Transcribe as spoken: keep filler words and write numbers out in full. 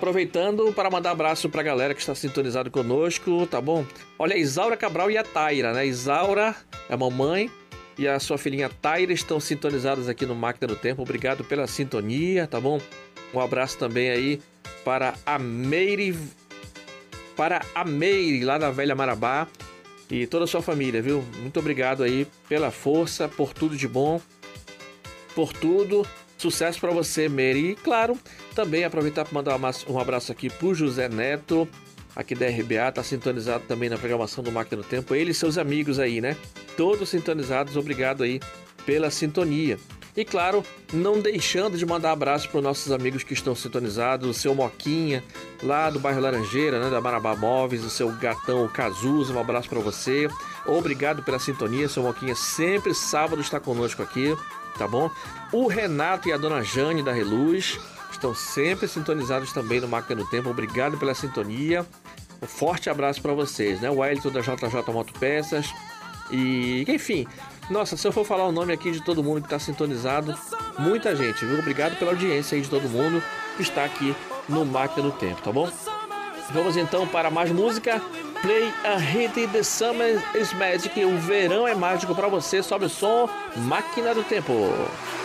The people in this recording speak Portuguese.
aproveitando para mandar abraço pra galera que está sintonizado conosco, tá bom? Olha, a Isaura Cabral e a Taira, né? Isaura, a mamãe, e a sua filhinha Taira estão sintonizadas aqui no Máquina do Tempo. Obrigado pela sintonia, tá bom? Um abraço também aí para a Meire, para a Meire, lá da Velha Marabá, e toda a sua família, viu? Muito obrigado aí pela força, por tudo de bom, por tudo. Sucesso para você, Meire. E claro, também aproveitar para mandar um abraço aqui pro José Neto, aqui da R B A, tá sintonizado também na programação do Máquina do Tempo. Ele e seus amigos aí, né? Todos sintonizados, obrigado aí pela sintonia. E claro, não deixando de mandar abraço para os nossos amigos que estão sintonizados, o seu Moquinha, lá do bairro Laranjeira, né, da Marabá Móveis, o seu gatão Cazuza, um abraço para você. Obrigado pela sintonia, seu Moquinha sempre sábado está conosco aqui, tá bom? O Renato e a dona Jane da Reluz estão sempre sintonizados também no Máquina do Tempo. Obrigado pela sintonia. Um forte abraço para vocês, né? O Wellington da J J Motopeças. E, enfim, nossa, se eu for falar o nome aqui de todo mundo que está sintonizado, muita gente, viu? Obrigado pela audiência aí de todo mundo que está aqui no Máquina do Tempo, tá bom? Vamos então para mais música. Play a hit, The Summer is Magic. O verão é mágico para você. Sobe o som, Máquina do Tempo.